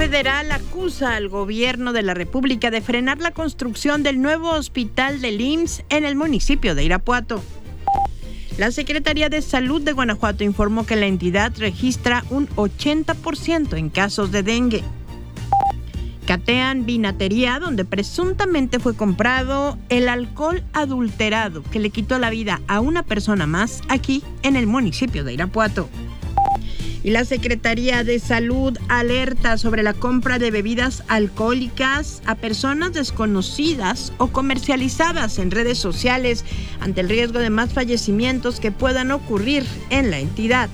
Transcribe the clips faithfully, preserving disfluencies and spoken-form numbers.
federal acusa al gobierno de la República de frenar la construcción del nuevo hospital del I M S S en el municipio de Irapuato. La Secretaría de Salud de Guanajuato informó que la entidad registra un ochenta por ciento en casos de dengue. Catean vinatería donde presuntamente fue comprado el alcohol adulterado que le quitó la vida a una persona más aquí en el municipio de Irapuato. Y la Secretaría de Salud alerta sobre la compra de bebidas alcohólicas a personas desconocidas o comercializadas en redes sociales ante el riesgo de más fallecimientos que puedan ocurrir en la entidad.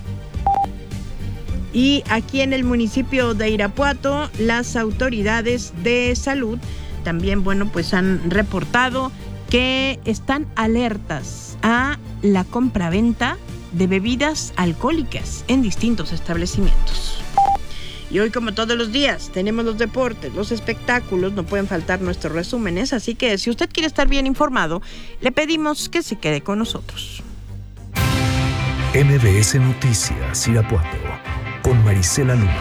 Y aquí en el municipio de Irapuato, las autoridades de salud también, bueno, pues han reportado que están alertas a la compraventa de bebidas alcohólicas en distintos establecimientos. Y hoy, como todos los días, tenemos los deportes, los espectáculos, no pueden faltar nuestros resúmenes, así que si usted quiere estar bien informado, le pedimos que se quede con nosotros. M B S Noticias Irapuato, con Marisela Luna.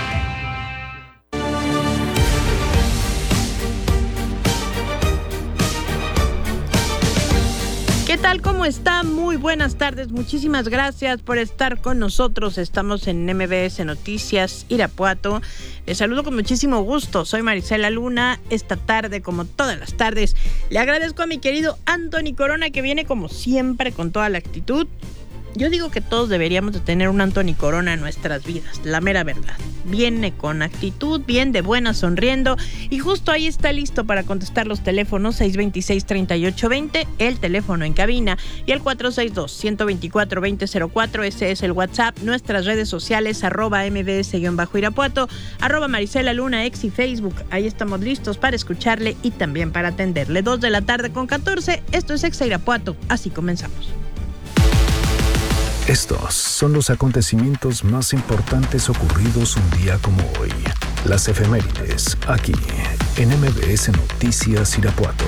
¿Qué tal? ¿Cómo está? Muy buenas tardes. Muchísimas gracias por estar con nosotros. Estamos en M B S Noticias Irapuato. Les saludo con muchísimo gusto. Soy Marisela Luna. Esta tarde, como todas las tardes, le agradezco a mi querido Anthony Corona, que viene como siempre con toda la actitud. Yo digo que todos deberíamos de tener un Anthony Corona en nuestras vidas, la mera verdad. Viene con actitud, bien de buena, sonriendo, y justo ahí está listo para contestar los teléfonos seis dos seis, tres ocho dos cero, el teléfono en cabina, y el cuatro seis dos, uno dos cuatro, dos cero cero cuatro, ese es el WhatsApp. Nuestras redes sociales, arroba mbs-irapuato, arroba Marisela Luna, ex y Facebook. Ahí estamos listos para escucharle y también para atenderle. Dos de la tarde con catorce, esto es Exa Irapuato, así comenzamos. Estos son los acontecimientos más importantes ocurridos un día como hoy. Las efemérides, aquí, en M B S Noticias Irapuato.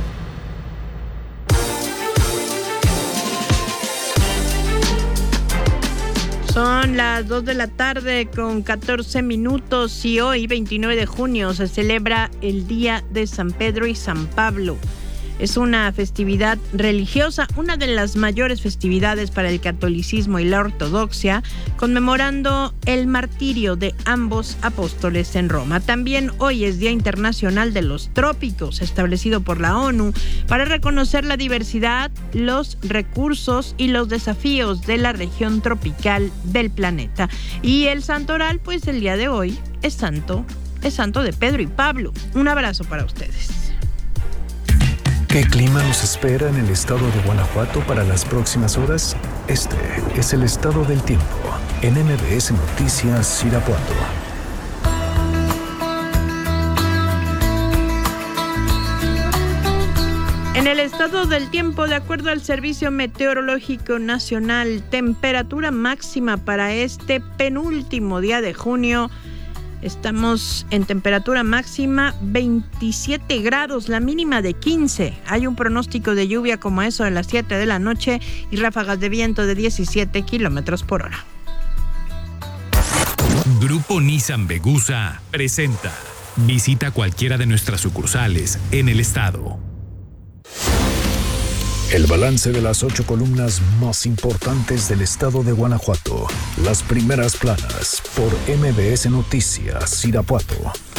Son las dos de la tarde con catorce minutos y hoy, veintinueve de junio, se celebra el Día de San Pedro y San Pablo. Es una festividad religiosa, una de las mayores festividades para el catolicismo y la ortodoxia, conmemorando el martirio de ambos apóstoles en Roma. También hoy es Día Internacional de los Trópicos, establecido por la ONU para reconocer la diversidad, los recursos y los desafíos de la región tropical del planeta. Y el santoral, pues el día de hoy es santo, es santo de Pedro y Pablo. Un abrazo para ustedes. ¿Qué clima nos espera en el estado de Guanajuato para las próximas horas? Este es el estado del tiempo en M B S Noticias Irapuato. En el estado del tiempo, de acuerdo al Servicio Meteorológico Nacional, temperatura máxima para este penúltimo día de junio. Estamos en temperatura máxima veintisiete grados, la mínima de quince. Hay un pronóstico de lluvia como eso de las siete de la noche y ráfagas de viento de diecisiete kilómetros por hora. Grupo Nissan Vegusa presenta. Visita cualquiera de nuestras sucursales en el estado. El balance de las ocho columnas más importantes del estado de Guanajuato. Las primeras planas por M B S Noticias Irapuato.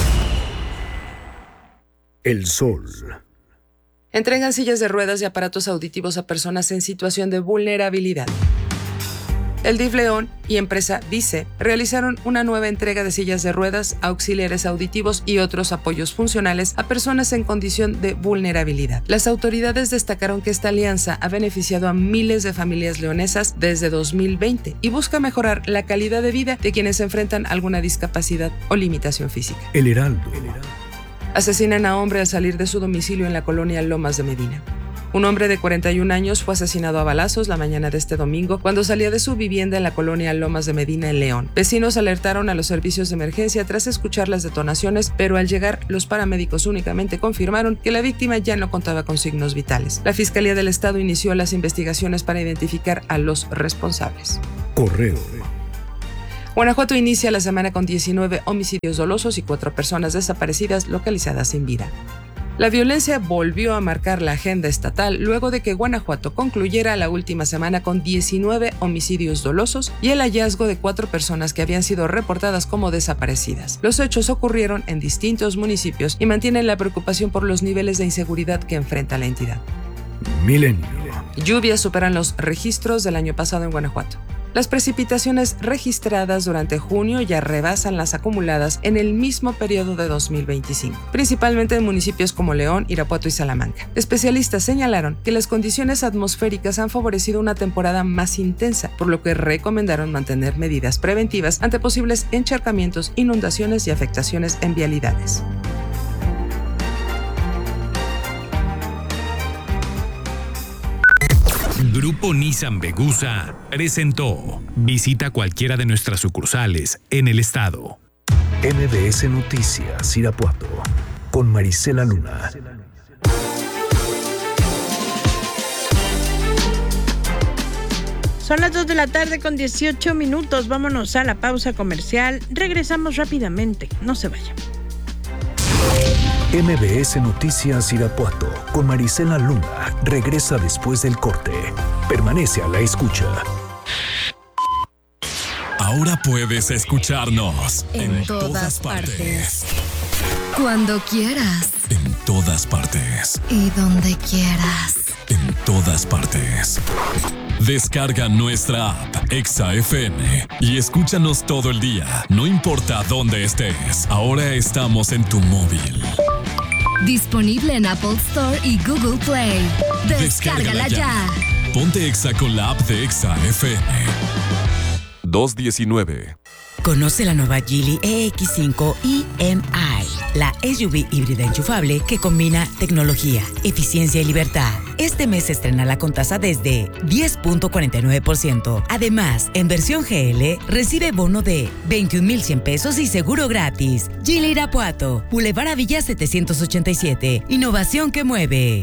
El Sol. Entregan sillas de ruedas y aparatos auditivos a personas en situación de vulnerabilidad. El D I F León y empresa Vice realizaron una nueva entrega de sillas de ruedas, auxiliares auditivos y otros apoyos funcionales a personas en condición de vulnerabilidad. Las autoridades destacaron que esta alianza ha beneficiado a miles de familias leonesas desde dos mil veinte y busca mejorar la calidad de vida de quienes enfrentan alguna discapacidad o limitación física. El Heraldo. Asesinan a hombre al salir de su domicilio en la colonia Lomas de Medina. Un hombre de cuarenta y un años fue asesinado a balazos la mañana de este domingo cuando salía de su vivienda en la colonia Lomas de Medina en León. Vecinos alertaron a los servicios de emergencia tras escuchar las detonaciones, pero al llegar los paramédicos únicamente confirmaron que la víctima ya no contaba con signos vitales. La Fiscalía del Estado inició las investigaciones para identificar a los responsables. Correo. Guanajuato inicia la semana con diecinueve homicidios dolosos y cuatro personas desaparecidas localizadas sin vida. La violencia volvió a marcar la agenda estatal luego de que Guanajuato concluyera la última semana con diecinueve homicidios dolosos y el hallazgo de cuatro personas que habían sido reportadas como desaparecidas. Los hechos ocurrieron en distintos municipios y mantienen la preocupación por los niveles de inseguridad que enfrenta la entidad. Milenio. Lluvias superan los registros del año pasado en Guanajuato. Las precipitaciones registradas durante junio ya rebasan las acumuladas en el mismo periodo de dos mil veinticinco, principalmente en municipios como León, Irapuato y Salamanca. Especialistas señalaron que las condiciones atmosféricas han favorecido una temporada más intensa, por lo que recomendaron mantener medidas preventivas ante posibles encharcamientos, inundaciones y afectaciones en vialidades. Grupo Nissan Vegusa presentó. Visita cualquiera de nuestras sucursales en el estado. M B S Noticias Irapuato con Marisela Luna. Son las dos de la tarde con dieciocho minutos. Vámonos a la pausa comercial. Regresamos rápidamente. No se vayan. M B S Noticias Irapuato con Marisela Luna regresa después del corte. Permanece a la escucha. Ahora puedes escucharnos en, en todas, todas partes. partes. Cuando quieras. En todas partes. Y donde quieras. En todas partes. Descarga nuestra app Exa F M y escúchanos todo el día, no importa dónde estés. Ahora estamos en tu móvil. Disponible en Apple Store y Google Play. Descárgala, Descárgala ya. ya. Ponte Exa con la app de Exa F M. dos diecinueve. Conoce la nueva Geely E X cinco E M I, la S U V híbrida enchufable que combina tecnología, eficiencia y libertad. Este mes se estrena con tasa desde diez punto cuarenta y nueve por ciento. Además, en versión G L, recibe bono de veintiún mil cien pesos y seguro gratis. Geely Irapuato, Boulevard Avilla setecientos ochenta y siete. Innovación que mueve.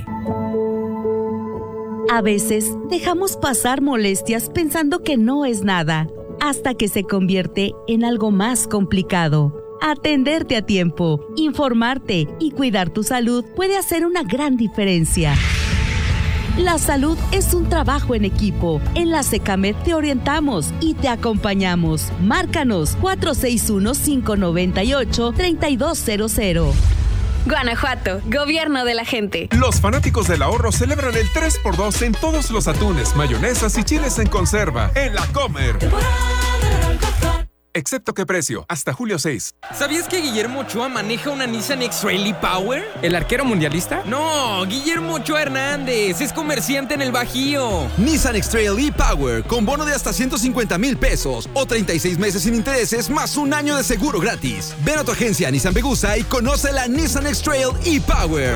A veces dejamos pasar molestias pensando que no es nada, hasta que se convierte en algo más complicado. Atenderte a tiempo, informarte y cuidar tu salud puede hacer una gran diferencia. La salud es un trabajo en equipo. En la SECAMED te orientamos y te acompañamos. Márcanos cuatro seis uno, cinco nueve ocho, tres dos cero cero. Guanajuato, gobierno de la gente. Los fanáticos del ahorro celebran el tres por dos en todos los atunes, mayonesas y chiles en conserva en La Comer. Excepto qué precio, hasta julio seis. ¿Sabías que Guillermo Ochoa maneja una Nissan X-Trail e-Power? ¿El arquero mundialista? No, Guillermo Ochoa Hernández, es comerciante en el Bajío. Nissan X-Trail e-Power con bono de hasta ciento cincuenta mil pesos o treinta y seis meses sin intereses más un año de seguro gratis. Ven a tu agencia Nissan Vegusa y conoce la Nissan X-Trail e-Power.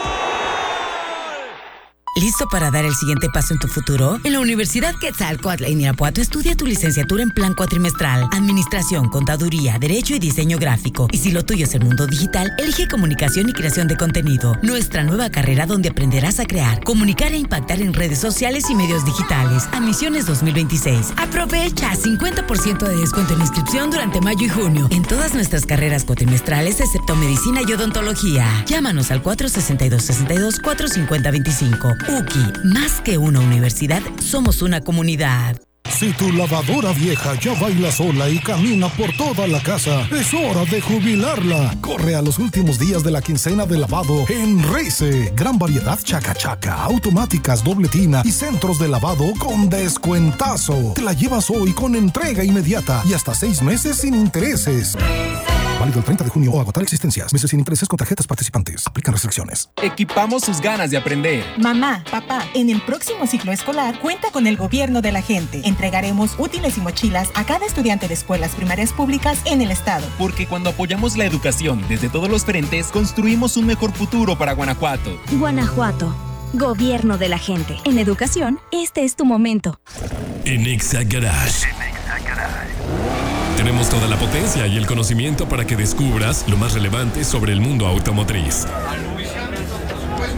¿Listo para dar el siguiente paso en tu futuro? En la Universidad Quetzalcóatl en Irapuato estudia tu licenciatura en plan cuatrimestral, Administración, Contaduría, Derecho y Diseño Gráfico. Y si lo tuyo es el mundo digital, elige Comunicación y Creación de Contenido, nuestra nueva carrera donde aprenderás a crear, comunicar e impactar en redes sociales y medios digitales. Admisiones dos mil veintiséis. Aprovecha cincuenta por ciento de descuento en inscripción durante mayo y junio en todas nuestras carreras cuatrimestrales excepto Medicina y Odontología. Llámanos al cuatro seis dos, seis dos, cuatro cinco cero dos cinco. U K I, más que una universidad, somos una comunidad. Si tu lavadora vieja ya baila sola y camina por toda la casa, es hora de jubilarla. Corre a los últimos días de la quincena de lavado en Reise. Gran variedad chaca chaca, automáticas, doble tina y centros de lavado con descuentazo. Te la llevas hoy con entrega inmediata y hasta seis meses sin intereses. Válido el treinta de junio o agotar existencias. Meses sin intereses con tarjetas participantes. Aplican restricciones. Equipamos sus ganas de aprender. Mamá, papá, en el próximo ciclo escolar cuenta con el gobierno de la gente. Entregaremos útiles y mochilas a cada estudiante de escuelas primarias públicas en el estado. Porque cuando apoyamos la educación desde todos los frentes, construimos un mejor futuro para Guanajuato. Guanajuato, gobierno de la gente. En educación, este es tu momento. En Exa Garage. Tenemos toda la potencia y el conocimiento para que descubras lo más relevante sobre el mundo automotriz.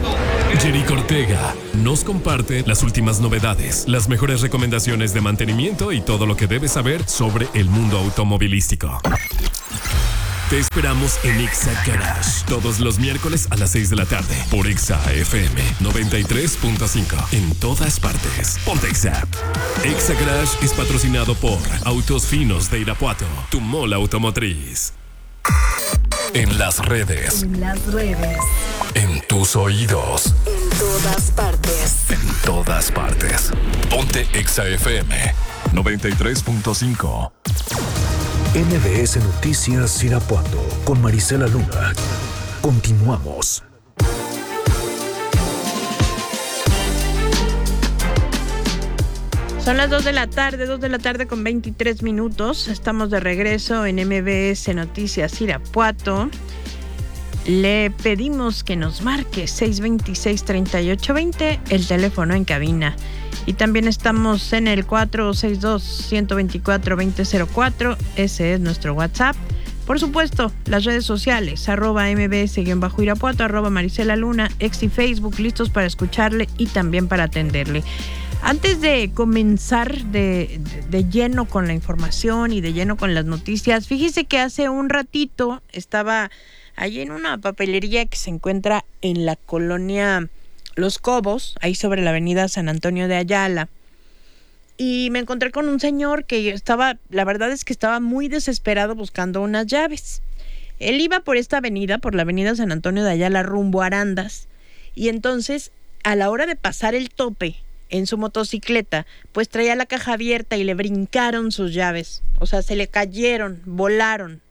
Jerico Ortega nos comparte las últimas novedades, las mejores recomendaciones de mantenimiento y todo lo que debes saber sobre el mundo automovilístico. Te esperamos en Exa Garage todos los miércoles a las seis de la tarde por Exa F M noventa y tres punto cinco. En todas partes. Ponte Exa. Exa Garage es patrocinado por Autos Finos de Irapuato, tu mall automotriz. En las redes. En las redes. En tus oídos. En todas partes. En todas partes. Ponte Exa F M noventa y tres punto cinco. M B S Noticias Irapuato con Marisela Luna. Continuamos. Son las dos de la tarde, dos de la tarde con veintitrés minutos. Estamos de regreso en M B S Noticias Irapuato. Le pedimos que nos marque seis veintiséis, treinta y ocho veinte, el teléfono en cabina. Y también estamos en el cuatro seis dos, uno dos cuatro, dos cero cero cuatro. Ese es nuestro WhatsApp. Por supuesto, las redes sociales, arroba mbs-irapuato, arroba Marisela Luna, ex y Facebook, listos para escucharle y también para atenderle. Antes de comenzar de, de, de lleno con la información y de lleno con las noticias, fíjese que hace un ratito estaba allí en una papelería que se encuentra en la colonia Los Cobos, ahí sobre la avenida San Antonio de Ayala, y me encontré con un señor que estaba, la verdad es que estaba muy desesperado buscando unas llaves. Él iba por esta avenida, por la avenida San Antonio de Ayala, rumbo a Arandas, y entonces a la hora de pasar el tope en su motocicleta, pues traía la caja abierta y le brincaron sus llaves, o sea, se le cayeron, volaron.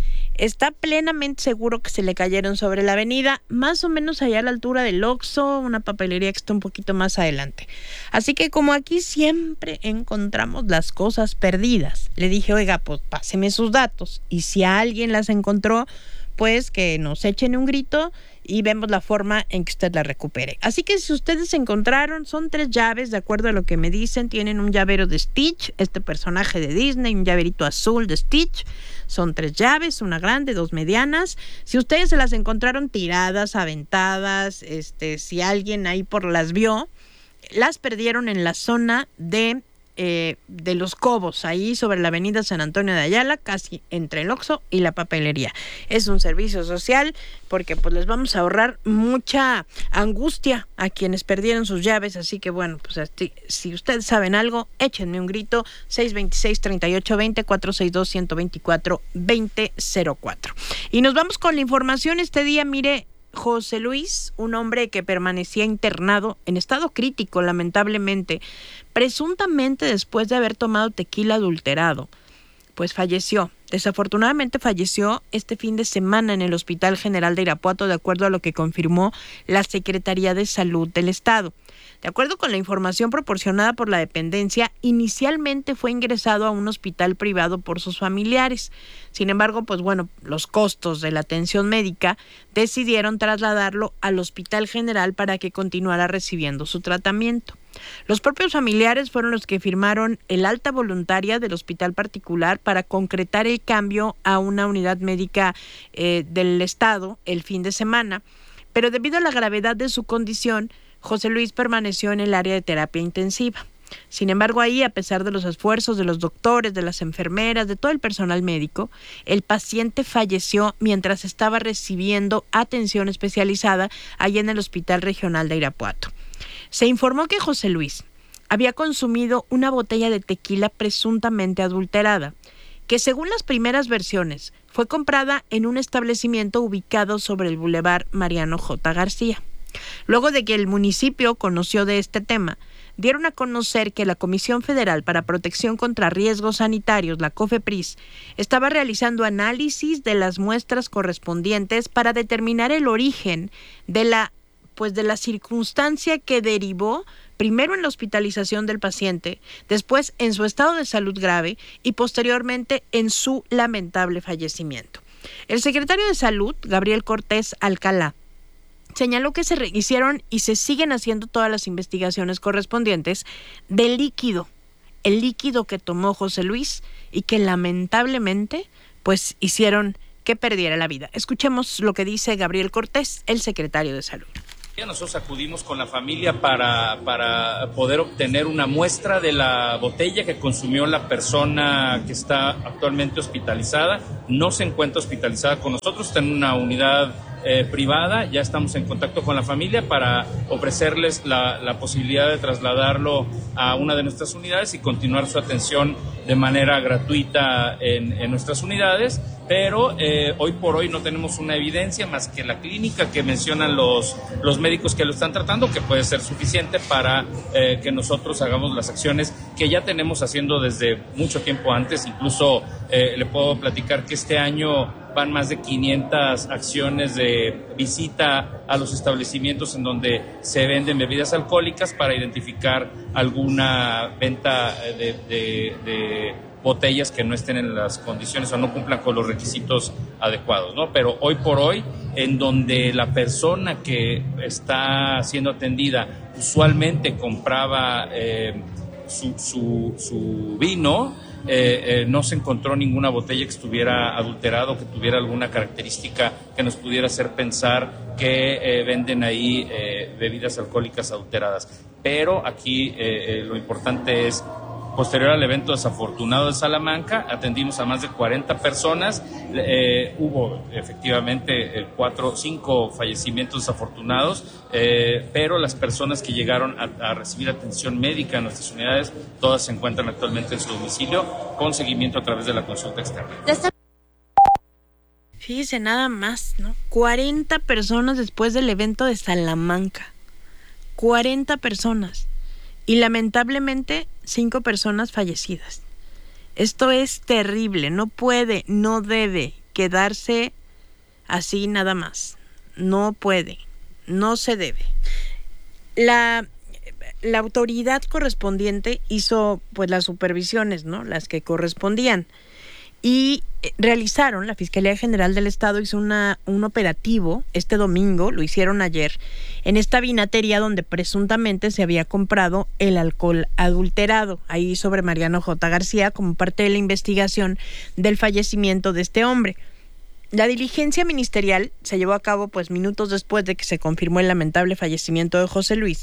Está plenamente seguro que se le cayeron sobre la avenida, más o menos allá a la altura del Oxxo, una papelería que está un poquito más adelante. Así que como aquí siempre encontramos las cosas perdidas, le dije, oiga, pues páseme sus datos, y si alguien las encontró, pues que nos echen un grito y vemos la forma en que usted la recupere. Así que si ustedes encontraron, son tres llaves, de acuerdo a lo que me dicen. Tienen un llavero de Stitch, este personaje de Disney, un llaverito azul de Stitch. Son tres llaves, una grande, dos medianas. Si ustedes se las encontraron tiradas, aventadas, este, si alguien ahí por las vio, las perdieron en la zona de Eh, de Los Cobos, ahí sobre la avenida San Antonio de Ayala, casi entre el Oxxo y la papelería. Es un servicio social porque pues les vamos a ahorrar mucha angustia a quienes perdieron sus llaves, así que bueno, pues así, si ustedes saben algo, échenme un grito, seis veintiséis, treinta y ocho veinte, cuatro seis dos, uno dos cuatro, dos cero cuatro. Y nos vamos con la información este día. Mire, José Luis, un hombre que permanecía internado en estado crítico, lamentablemente, presuntamente después de haber tomado tequila adulterado, pues falleció. Desafortunadamente falleció este fin de semana en el Hospital General de Irapuato, de acuerdo a lo que confirmó la Secretaría de Salud del Estado. De acuerdo con la información proporcionada por la dependencia, inicialmente fue ingresado a un hospital privado por sus familiares. Sin embargo, pues bueno, los costos de la atención médica decidieron trasladarlo al Hospital General para que continuara recibiendo su tratamiento. Los propios familiares fueron los que firmaron el alta voluntaria del hospital particular para concretar el cambio a una unidad médica eh, del Estado el fin de semana, pero debido a la gravedad de su condición, José Luis permaneció en el área de terapia intensiva. Sin embargo, ahí, a pesar de los esfuerzos de los doctores, de las enfermeras, de todo el personal médico, el paciente falleció mientras estaba recibiendo atención especializada allí en el Hospital Regional de Irapuato. Se informó que José Luis había consumido una botella de tequila presuntamente adulterada, que según las primeras versiones fue comprada en un establecimiento ubicado sobre el Boulevard Mariano J. García. Luego de que el municipio conoció de este tema, dieron a conocer que la Comisión Federal para Protección contra Riesgos Sanitarios, la COFEPRIS, estaba realizando análisis de las muestras correspondientes para determinar el origen de la, pues de la circunstancia que derivó primero en la hospitalización del paciente, después en su estado de salud grave y posteriormente en su lamentable fallecimiento. El secretario de Salud, Gabriel Cortés Alcalá, señaló que se hicieron y se siguen haciendo todas las investigaciones correspondientes del líquido, el líquido que tomó José Luis y que lamentablemente pues hicieron que perdiera la vida. Escuchemos lo que dice Gabriel Cortés, el secretario de Salud. Nosotros acudimos con la familia para, para poder obtener una muestra de la botella que consumió la persona que está actualmente hospitalizada. No se encuentra hospitalizada con nosotros, está en una unidad eh, privada. Ya estamos en contacto con la familia para ofrecerles la, la posibilidad de trasladarlo a una de nuestras unidades y continuar su atención de manera gratuita en, en nuestras unidades. Pero eh, hoy por hoy no tenemos una evidencia más que la clínica que mencionan los, los médicos que lo están tratando, que puede ser suficiente para eh, que nosotros hagamos las acciones que ya tenemos haciendo desde mucho tiempo antes. Incluso eh, le puedo platicar que este año van más de quinientas acciones de visita a los establecimientos en donde se venden bebidas alcohólicas para identificar alguna venta de, de, de botellas que no estén en las condiciones o no cumplan con los requisitos adecuados, ¿no? Pero hoy por hoy, en donde la persona que está siendo atendida usualmente compraba eh, su, su, su vino, eh, eh, no se encontró ninguna botella que estuviera adulterada o que tuviera alguna característica que nos pudiera hacer pensar que eh, venden ahí eh, bebidas alcohólicas adulteradas. Pero aquí eh, eh, lo importante es, posterior al evento desafortunado de Salamanca, atendimos a más de cuarenta personas. Eh, hubo efectivamente eh, cuatro, cinco fallecimientos desafortunados, eh, pero las personas que llegaron a, a recibir atención médica en nuestras unidades, todas se encuentran actualmente en su domicilio con seguimiento a través de la consulta externa. Fíjese nada más, ¿no? cuarenta personas después del evento de Salamanca. cuarenta personas. Y lamentablemente, cinco personas fallecidas. Esto es terrible, no puede, no debe quedarse así nada más. No puede, no se debe. La, la autoridad correspondiente hizo pues las supervisiones, ¿no? Las que correspondían. Y realizaron, la Fiscalía General del Estado hizo una, un operativo este domingo, lo hicieron ayer, en esta vinatería donde presuntamente se había comprado el alcohol adulterado, ahí sobre Mariano J. García, como parte de la investigación del fallecimiento de este hombre. La diligencia ministerial se llevó a cabo pues minutos después de que se confirmó el lamentable fallecimiento de José Luis.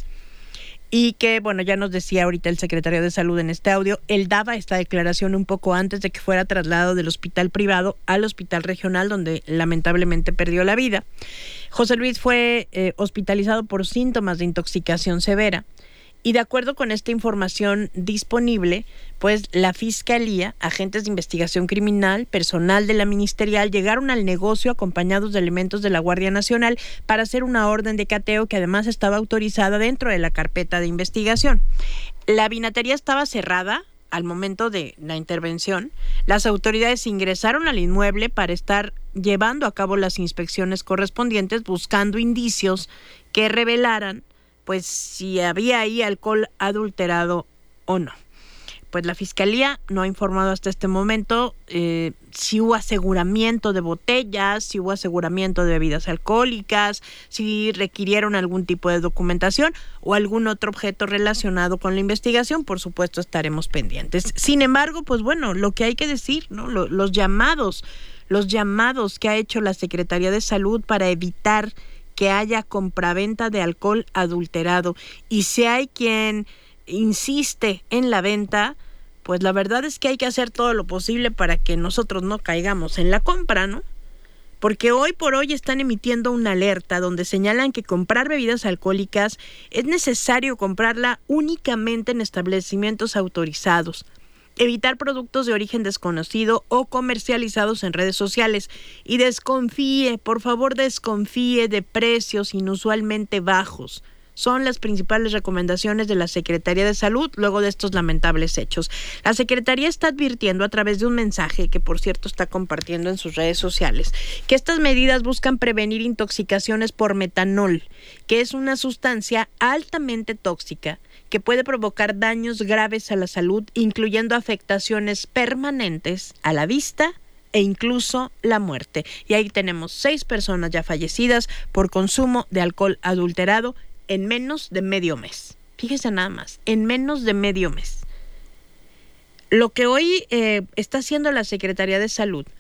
Y que, bueno, ya nos decía ahorita el secretario de Salud en este audio, él daba esta declaración un poco antes de que fuera trasladado del hospital privado al hospital regional, donde lamentablemente perdió la vida. José Luis fue eh, hospitalizado por síntomas de intoxicación severa. Y de acuerdo con esta información disponible, pues la Fiscalía, agentes de investigación criminal, personal de la ministerial, llegaron al negocio acompañados de elementos de la Guardia Nacional para hacer una orden de cateo que además estaba autorizada dentro de la carpeta de investigación. La vinatería estaba cerrada al momento de la intervención. Las autoridades ingresaron al inmueble para estar llevando a cabo las inspecciones correspondientes, buscando indicios que revelaran pues si había ahí alcohol adulterado o no. Pues la Fiscalía no ha informado hasta este momento eh, si hubo aseguramiento de botellas, si hubo aseguramiento de bebidas alcohólicas, si requirieron algún tipo de documentación o algún otro objeto relacionado con la investigación. Por supuesto, estaremos pendientes. Sin embargo, pues bueno, lo que hay que decir, ¿no? Los, los llamados, los llamados que ha hecho la Secretaría de Salud para evitar que haya compraventa de alcohol adulterado. Y si hay quien insiste en la venta, pues la verdad es que hay que hacer todo lo posible para que nosotros no caigamos en la compra, ¿no? Porque hoy por hoy están emitiendo una alerta donde señalan que comprar bebidas alcohólicas es necesario comprarla únicamente en establecimientos autorizados. Evitar productos de origen desconocido o comercializados en redes sociales. Y desconfíe, por favor desconfíe de precios inusualmente bajos. Son las principales recomendaciones de la Secretaría de Salud luego de estos lamentables hechos. La Secretaría está advirtiendo a través de un mensaje que, por cierto, está compartiendo en sus redes sociales, que estas medidas buscan prevenir intoxicaciones por metanol, que es una sustancia altamente tóxica que puede provocar daños graves a la salud, incluyendo afectaciones permanentes a la vista e incluso la muerte. Y ahí tenemos seis personas ya fallecidas por consumo de alcohol adulterado en menos de medio mes. Fíjese nada más, en menos de medio mes. Lo que hoy eh, está haciendo la Secretaría de Salud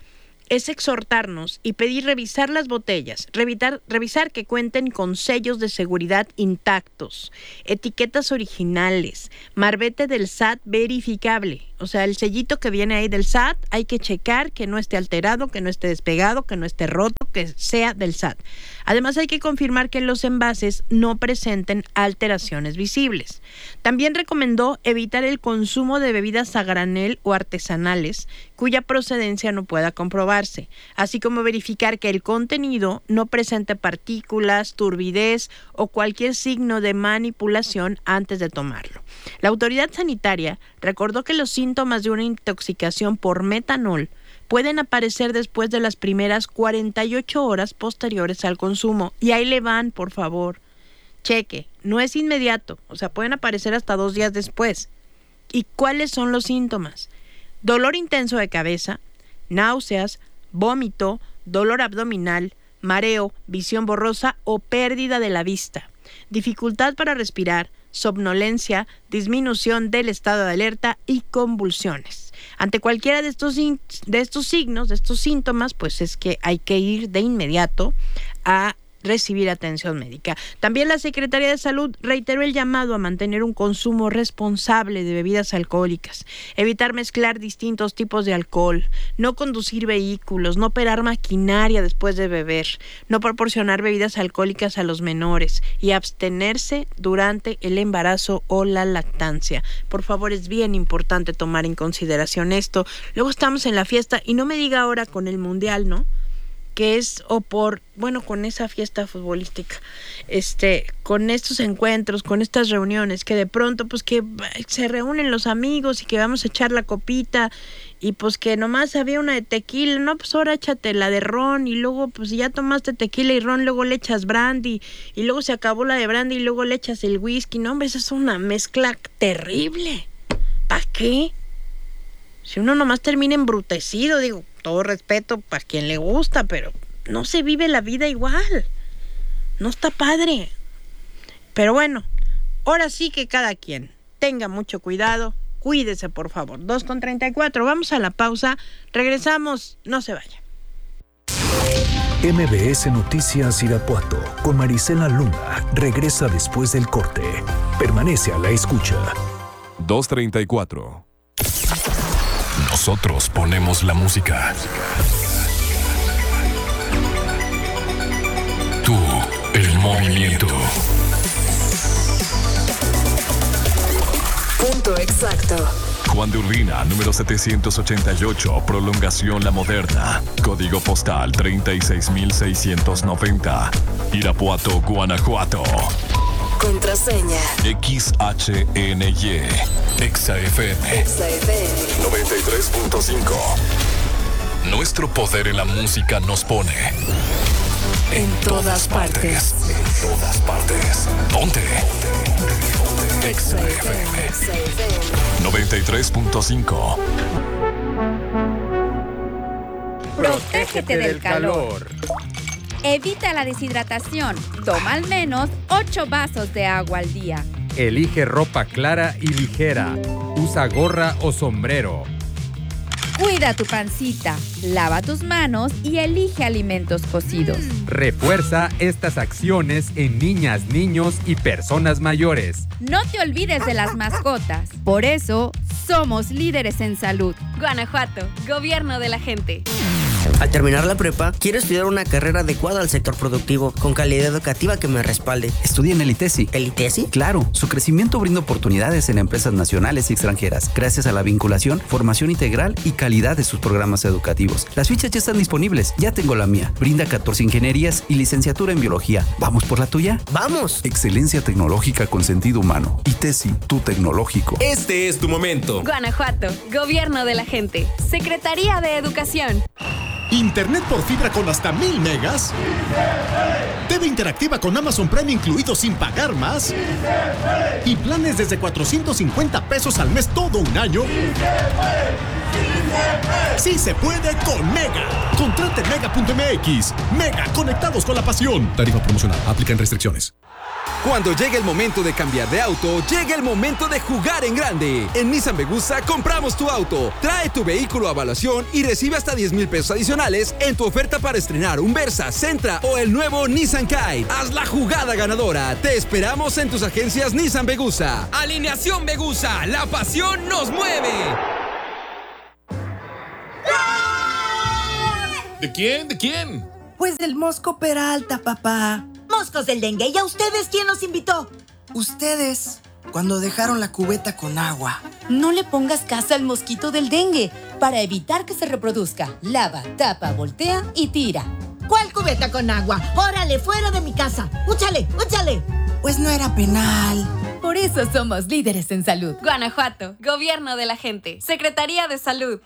es exhortarnos y pedir revisar las botellas, revisar, revisar que cuenten con sellos de seguridad intactos, etiquetas originales, marbete del S A T verificable. O sea, el sellito que viene ahí del S A T hay que checar que no esté alterado, que no esté despegado, que no esté roto, que sea del S A T. Además, hay que confirmar que los envases no presenten alteraciones visibles. También recomendó evitar el consumo de bebidas a granel o artesanales cuya procedencia no pueda comprobarse, así como verificar que el contenido no presente partículas, turbidez o cualquier signo de manipulación antes de tomarlo. La autoridad sanitaria recordó que los síntomas de una intoxicación por metanol pueden aparecer después de las primeras cuarenta y ocho horas posteriores al consumo. Y ahí le van, por favor. Cheque, no es inmediato, o sea, pueden aparecer hasta dos días después. ¿Y cuáles son los síntomas? Dolor intenso de cabeza, náuseas, vómito, dolor abdominal, mareo, visión borrosa o pérdida de la vista, dificultad para respirar, somnolencia, disminución del estado de alerta y convulsiones. Ante cualquiera de estos, de estos signos, de estos síntomas, pues es que hay que ir de inmediato a recibir atención médica. También la Secretaría de Salud reiteró el llamado a mantener un consumo responsable de bebidas alcohólicas, evitar mezclar distintos tipos de alcohol, no conducir vehículos, no operar maquinaria después de beber, no proporcionar bebidas alcohólicas a los menores y abstenerse durante el embarazo o la lactancia. Por favor, es bien importante tomar en consideración esto. Luego estamos en la fiesta y no me diga ahora con el mundial, ¿no? Que es, o por, bueno, con esa fiesta futbolística, este, con estos encuentros, con estas reuniones, que de pronto, pues que se reúnen los amigos y que vamos a echar la copita, y pues que nomás había una de tequila, no, pues ahora échate la de ron, y luego, pues ya tomaste tequila y ron, luego le echas brandy, y luego se acabó la de brandy, y luego le echas el whisky. No, hombre, esa es una mezcla terrible. ¿Para qué? Si uno nomás termina embrutecido, digo, todo respeto para quien le gusta, pero no se vive la vida igual. No está padre. Pero bueno, ahora sí que cada quien tenga mucho cuidado. Cuídese, por favor. dos con treinta y cuatro. Vamos a la pausa. Regresamos. No se vaya. M B S Noticias Irapuato con Marisela Luna regresa después del corte. Permanece a la escucha. dos treinta y cuatro. Nosotros ponemos la música. Tú, el movimiento. Punto exacto. Juan de Urbina, número setecientos ochenta y ocho, prolongación La Moderna. Código postal treinta y seis mil seiscientos noventa. Irapuato, Guanajuato. Contraseña X H N Y Exa F M Exa F M noventa y tres punto cinco. Nuestro poder en la música nos pone en, en todas, todas partes. partes En todas partes Ponte Exa F M noventa y tres punto cinco. Protégete del calor. Evita la deshidratación. Toma al menos ocho vasos de agua al día. Elige ropa clara y ligera. Usa gorra o sombrero. Cuida tu pancita. Lava tus manos y elige alimentos cocidos. Refuerza estas acciones en niñas, niños y personas mayores. No te olvides de las mascotas. Por eso, somos líderes en salud. Guanajuato, Gobierno de la Gente. Al terminar la prepa, quiero estudiar una carrera adecuada al sector productivo, con calidad educativa que me respalde. Estudia en el ITESI. ¿El ITESI? Claro, su crecimiento brinda oportunidades en empresas nacionales y extranjeras, gracias a la vinculación, formación integral y calidad de sus programas educativos. Las fichas ya están disponibles, ya tengo la mía. Brinda catorce ingenierías y licenciatura en biología. ¿Vamos por la tuya? ¡Vamos! Excelencia tecnológica con sentido humano. ITESI, tu tecnológico. Este es tu momento. Guanajuato, Gobierno de la Gente. Secretaría de Educación. Internet por fibra con hasta mil megas. T V interactiva con Amazon Prime incluido sin pagar más. Y planes desde cuatrocientos cincuenta pesos al mes todo un año. Sí se puede con Mega. Contrate en mega punto m x. Mega, conectados con la pasión. Tarifa promocional. Aplican restricciones. Cuando llegue el momento de cambiar de auto, llega el momento de jugar en grande. En Nissan Vegusa compramos tu auto. Trae tu vehículo a evaluación y recibe hasta diez mil pesos adicionales en tu oferta para estrenar un Versa, Sentra o el nuevo Nissan Kite. Haz la jugada ganadora. Te esperamos en tus agencias Nissan Vegusa. Alineación Vegusa, la pasión nos mueve. ¿De quién? ¿De quién? Pues del Mosco Peralta, papá. Moscos del dengue. ¿Y a ustedes quién los invitó? Ustedes, cuando dejaron la cubeta con agua. No le pongas casa al mosquito del dengue. Para evitar que se reproduzca, lava, tapa, voltea y tira. ¿Cuál cubeta con agua? ¡Órale, fuera de mi casa! ¡Úchale, úchale! Pues no era penal. Por eso somos líderes en salud. Guanajuato, Gobierno de la Gente, Secretaría de Salud.